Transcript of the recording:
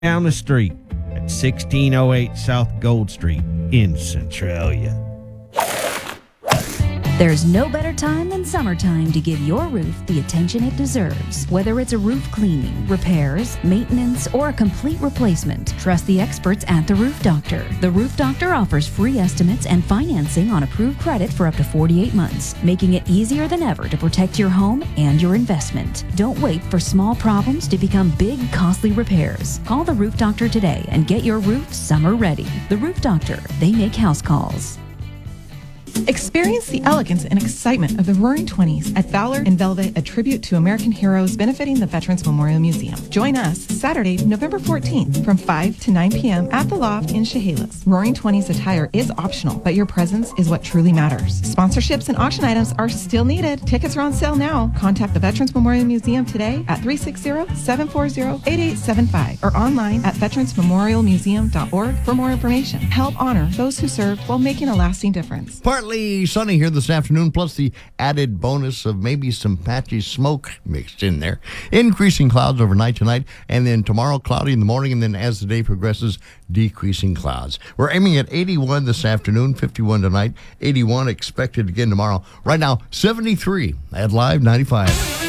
down the street at 1608 South Gold Street in Centralia. There's no better time than summertime to give your roof the attention it deserves. Whether it's a roof cleaning, repairs, maintenance, or a complete replacement, trust the experts at The Roof Doctor. The Roof Doctor offers free estimates and financing on approved credit for up to 48 months, making it easier than ever to protect your home and your investment. Don't wait for small problems to become big, costly repairs. Call The Roof Doctor today and get your roof summer ready. The Roof Doctor, they make house calls. Experience the elegance and excitement of the Roaring Twenties at Valor in Velvet, a tribute to American heroes benefiting the Veterans Memorial Museum. Join us Saturday, November 14th from 5 to 9 p.m. at the Loft in Chehalis. Roaring Twenties attire is optional, but your presence is what truly matters. Sponsorships and auction items are still needed. Tickets are on sale now. Contact the Veterans Memorial Museum today at 360-740-8875 or online at veteransmemorialmuseum.org for more information. Help honor those who served while making a lasting difference. Partly sunny here this afternoon, plus the added bonus of maybe some patchy smoke mixed in there. Increasing clouds overnight tonight, and then tomorrow cloudy in the morning, and then as the day progresses, decreasing clouds. We're aiming at 81 this afternoon, 51 tonight, 81 expected again tomorrow. Right now, 73 at Live 95.